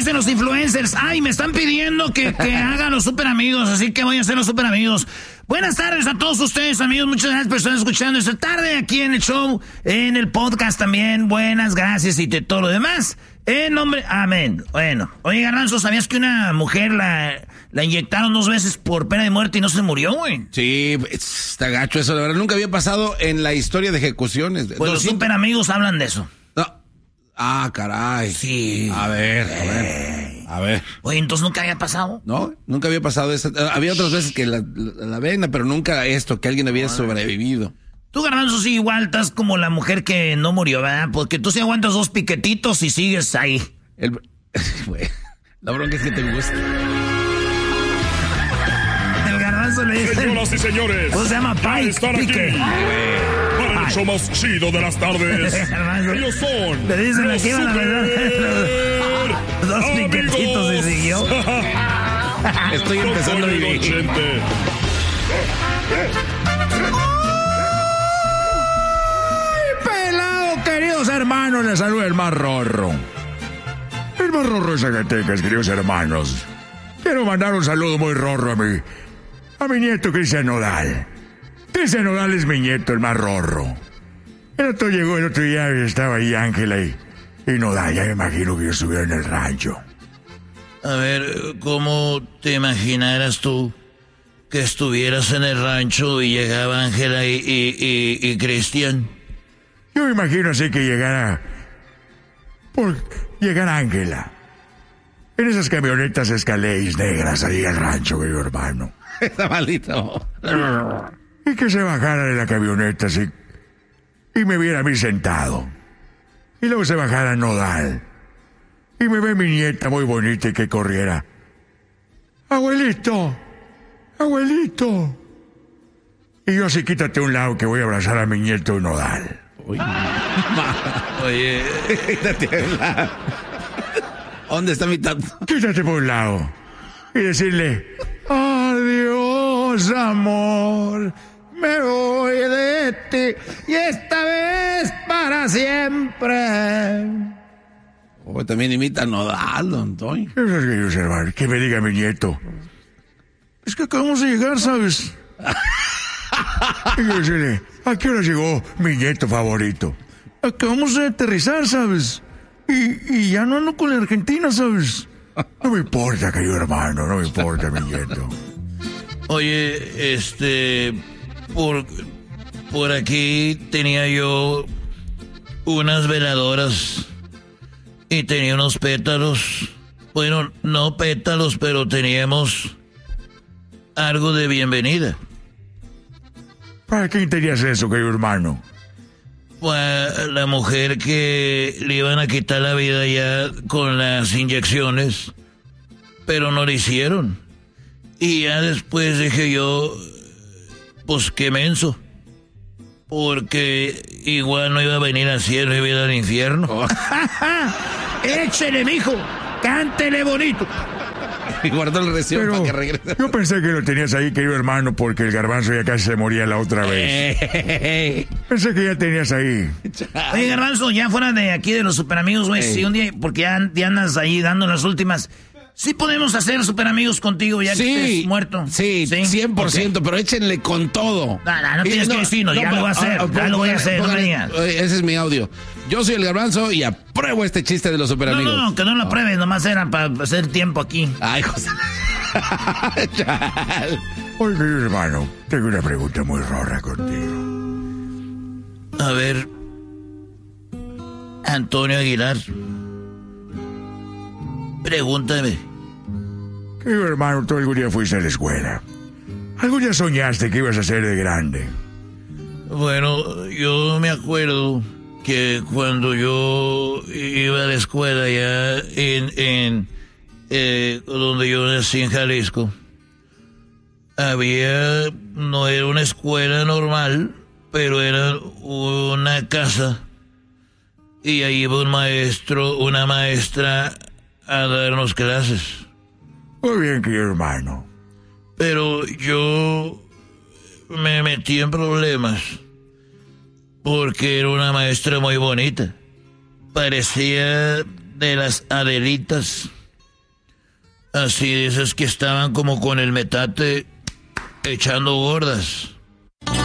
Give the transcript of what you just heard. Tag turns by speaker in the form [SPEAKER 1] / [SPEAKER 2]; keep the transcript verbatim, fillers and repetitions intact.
[SPEAKER 1] dicen los influencers? Ay, me están pidiendo que, que haga los super amigos, así que voy a hacer los super amigos. Buenas tardes a todos ustedes, amigos. Muchas gracias por estar escuchando esta tarde aquí en el show, en el podcast también. Buenas, gracias y de todo lo demás. En nombre, amén. Bueno, oye, Garbanzo, ¿sabías que una mujer la, la inyectaron dos veces por pena de muerte y no se murió, güey?
[SPEAKER 2] Sí, está gacho eso, la verdad. Nunca había pasado en la historia de ejecuciones.
[SPEAKER 1] Pues los super amigos hablan de eso.
[SPEAKER 2] No. Ah, caray.
[SPEAKER 1] Sí.
[SPEAKER 2] A ver, a ver. A ver.
[SPEAKER 1] Oye, entonces nunca había pasado.
[SPEAKER 2] No, nunca había pasado eso. Había otras veces que la, la, la vena, pero nunca esto, que alguien había sobrevivido.
[SPEAKER 1] Tú, Garbanzo, sí, igual estás como la mujer que no murió, ¿verdad? Porque tú sí aguantas dos piquetitos y sigues ahí.
[SPEAKER 2] El, la bronca es que te gusta.
[SPEAKER 1] El Garbanzo le dice...
[SPEAKER 3] Señoras y señores,
[SPEAKER 1] pues se llama Pai Pique.
[SPEAKER 3] Para el show más chido de las tardes. Ellos son...
[SPEAKER 1] Le dicen aquí van a ver los dos
[SPEAKER 3] amigos.
[SPEAKER 1] Piquetitos y siguió.
[SPEAKER 2] Estoy empezando a vivir.
[SPEAKER 4] Queridos hermanos, les saluda el más rorro. El más rorro de Zacatecas, queridos hermanos. Quiero mandar un saludo muy rorro a mi, a mi nieto Cristian Nodal. Cristian Nodal es mi nieto, el más rorro. El otro llegó el otro día y estaba ahí Ángela y, y Nodal. Ya me imagino que yo estuviera en el rancho.
[SPEAKER 1] A ver, ¿cómo te imaginaras tú que estuvieras en el rancho y llegaba Ángela y, y, y, y Cristian?
[SPEAKER 4] Yo me imagino así que llegara... Por llegar Ángela. En esas camionetas Escalades negras ahí al rancho, querido hermano.
[SPEAKER 2] Está malito.
[SPEAKER 4] Y que se bajara de la camioneta así... Y me viera a mí sentado. Y luego se bajara Nodal. Y me ve mi nieta muy bonita y que corriera. ¡Abuelito! ¡Abuelito! Y yo así, quítate a un lado que voy a abrazar a mi nieto Nodal.
[SPEAKER 2] Uy.
[SPEAKER 1] Oye,
[SPEAKER 2] Quítate a un lado. ¿Dónde está mi tato?
[SPEAKER 4] Quítate por un lado. Y decirle... Adiós, amor. Me voy de ti. Y esta vez para siempre.
[SPEAKER 2] Oh, también imita a Nodal, don Antonio.
[SPEAKER 4] ¿Qué es que yo observar? Que me diga mi nieto. Es que acabamos de llegar, ¿sabes? Y yo decirle, ¿a qué hora llegó mi nieto favorito? Acabamos de aterrizar, ¿sabes? Y, y ya no ando con la Argentina, ¿sabes? No me importa, querido hermano, no me importa, mi nieto.
[SPEAKER 1] oye, este... Por, por aquí tenía yo unas veladoras y tenía unos pétalos. Bueno, no pétalos, pero teníamos algo de bienvenida.
[SPEAKER 4] ¿Para quién tenías eso, querido hermano?
[SPEAKER 1] Pues la mujer que le iban a quitar la vida ya con las inyecciones, pero no le hicieron. Y ya después dije yo, pues qué menso, porque igual no iba a venir al cielo, iba a ir al infierno. Oh. Échele, mijo, cántele bonito.
[SPEAKER 2] Y guardó el recibo
[SPEAKER 4] Pero
[SPEAKER 2] para que regrese.
[SPEAKER 4] yo pensé que lo tenías ahí, querido hermano, porque el Garbanzo ya casi se moría la otra vez.
[SPEAKER 1] Hey.
[SPEAKER 4] Pensé que ya tenías ahí.
[SPEAKER 1] Oye, Garbanzo, ya fuera de aquí de los super amigos, güey, si un día, porque ya, ya andas ahí dando las últimas... Sí podemos hacer super amigos contigo ya
[SPEAKER 2] sí,
[SPEAKER 1] que estés muerto.
[SPEAKER 2] Sí, sí, cien por ciento, okay. Pero échenle con todo.
[SPEAKER 1] No, no, no tienes no, que decirnos, no, ya no, lo voy a hacer, ah, ya lo voy a hacer, no me digas.
[SPEAKER 2] Ese es mi audio. Yo soy el Garbanzo y apruebo este chiste de los super amigos.
[SPEAKER 1] No, no, no, que no lo apruebes, nomás era para hacer tiempo aquí.
[SPEAKER 2] Ay, José.
[SPEAKER 4] Oye, querido hermano, tengo una pregunta muy rara contigo.
[SPEAKER 1] A ver, Antonio Aguilar, pregúntame.
[SPEAKER 4] Querido hermano, tú algún día fuiste a la escuela. ¿Algún día soñaste que ibas a ser de grande?
[SPEAKER 1] Bueno, yo me acuerdo que cuando yo iba a la escuela ya en, en eh, donde yo nací en Jalisco, había, no era una escuela normal, pero era una casa y ahí iba un maestro, una maestra a darnos clases.
[SPEAKER 4] Muy bien, querido hermano.
[SPEAKER 1] Pero yo me metí en problemas porque era una maestra muy bonita. Parecía de las Adelitas. Así de esas que estaban como con el metate echando gordas.